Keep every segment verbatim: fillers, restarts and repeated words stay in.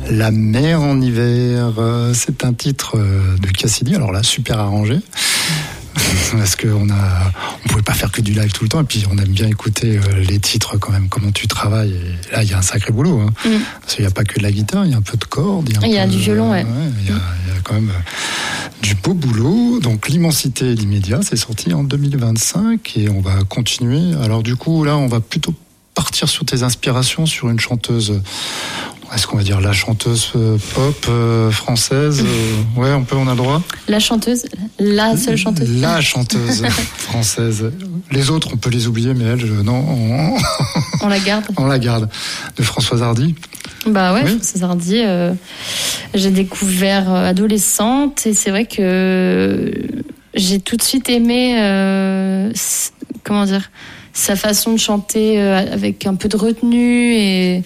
La mer en hiver, c'est un titre de Cassidy, alors là, super arrangé. Parce qu'on a, on pouvait pas faire que du live tout le temps, et puis on aime bien écouter les titres quand même, comment tu travailles. Et là, il y a un sacré boulot, hein. Mm. Parce qu'il n'y a pas que de la guitare, il y a un peu de cordes. Il y a, il y a peu, du violon, ouais. ouais il, y a, il y a quand même du beau boulot. Donc, L'immensité et l'immédiat, c'est sorti en deux mille vingt-cinq, et on va continuer. Alors du coup, là, on va plutôt partir sur tes inspirations, sur une chanteuse. Est-ce qu'on va dire la chanteuse pop euh, française euh, Ouais, on peut, on a le droit. La chanteuse, la seule chanteuse. La chanteuse française. Les autres, on peut les oublier, mais elle, je, non, on, on la garde. On la garde. De Françoise Hardy. Bah ouais, oui. Françoise Hardy. Euh, j'ai découvert adolescente, et c'est vrai que j'ai tout de suite aimé. Euh, comment dire, sa façon de chanter euh, avec un peu de retenue et.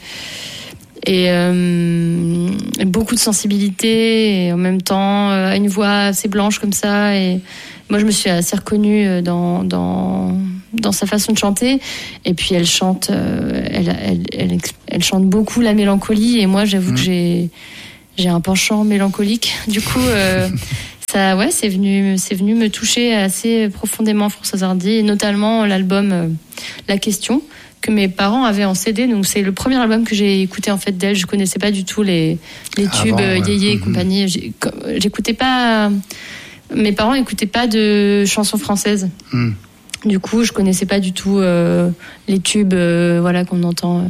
Et euh, beaucoup de sensibilité, et en même temps euh, une voix assez blanche comme ça. Et moi, je me suis assez reconnue dans dans dans sa façon de chanter. Et puis elle chante, euh, elle, elle elle elle chante beaucoup la mélancolie. Et moi, j'avoue mmh. que j'ai j'ai un penchant mélancolique. Du coup, euh, ça ouais, c'est venu c'est venu me toucher assez profondément, Françoise Hardy, et notamment l'album euh, La Question, que mes parents avaient en C D, donc c'est le premier album que j'ai écouté en fait d'elle. Je connaissais pas du tout les les tubes Avant, ouais. Yéyé et mmh. compagnie. J'ai, j'écoutais pas, mes parents écoutaient pas de chansons françaises. Mmh. Du coup, je connaissais pas du tout euh, les tubes, euh, voilà qu'on entend.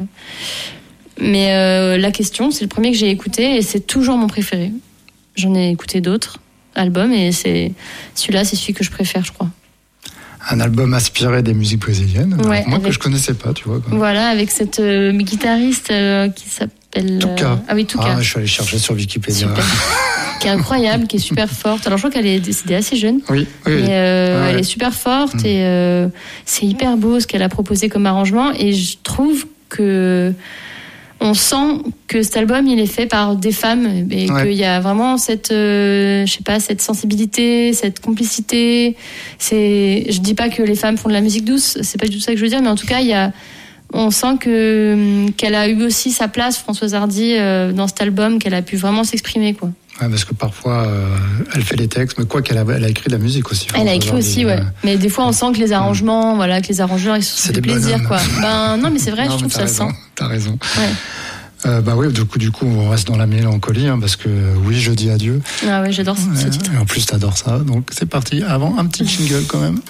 Mais euh, La Question, c'est le premier que j'ai écouté, et c'est toujours mon préféré. J'en ai écouté d'autres albums, et c'est celui-là, c'est celui que je préfère, je crois. Un album inspiré des musiques brésiliennes, ouais, moi avec, que je connaissais pas, tu vois. Quoi. Voilà, avec cette euh, guitariste euh, qui s'appelle Touka. Euh, ah oui, Touka. Ah, je suis allé chercher sur Wikipédia. Qui est incroyable, qui est super forte. Alors je crois qu'elle est décédée assez jeune. Oui. oui mais euh, ouais. elle est super forte mmh. et euh, c'est hyper beau ce qu'elle a proposé comme arrangement. Et je trouve que on sent que cet album il est fait par des femmes, et ouais. qu'il y a vraiment cette euh, je sais pas, cette sensibilité, cette complicité. C'est, je dis pas que les femmes font de la musique douce, c'est pas du tout ça que je veux dire, mais en tout cas il y a, on sent que qu'elle a eu aussi sa place, Françoise Hardy, euh, dans cet album, qu'elle a pu vraiment s'exprimer, quoi. Ouais, parce que parfois euh, elle fait les textes, mais quoi qu'elle a, elle a écrit de la musique aussi. Elle a écrit aussi, ouais. Euh... Mais des fois on sent que les arrangements, mmh. voilà, que les arrangeurs ils se font du plaisir, bonhommes. Quoi. Ben non, mais c'est vrai, non, je trouve ça raison, sent. T'as raison. Ouais. Euh, bah oui, du coup, du coup, on reste dans la mélancolie, hein, parce que oui, je dis adieu. Ah ouais, j'adore ce, ce titre. Et en plus, t'adores ça, donc c'est parti. Avant, un petit jingle quand même.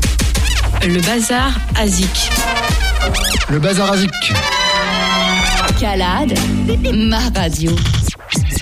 Le bazar Azik. Le bazar Azik. Calade, ma radio.